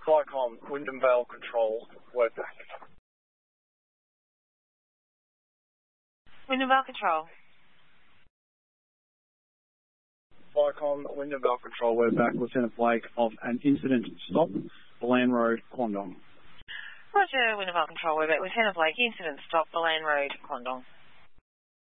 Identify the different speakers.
Speaker 1: Flycom, Wyndham Vale Control, word back.
Speaker 2: Wyndham Vale Control.
Speaker 1: Flycom, Wyndham Vale Control, word back. Lieutenant Blake of an incident stop, Bolan Road, Kwandong.
Speaker 2: Roger, Wyndham Vale Control, word back. Lieutenant Blake, incident stop, Bolan Road, Kwandong.